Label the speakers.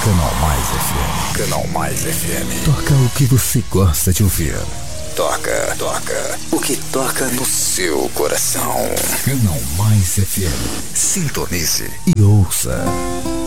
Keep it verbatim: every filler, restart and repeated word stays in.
Speaker 1: Canal Mais F M. Canal Mais F M. Toca o que você gosta de ouvir. Toca, toca o que toca no seu coração. Canal Mais F M. Sintonize e ouça.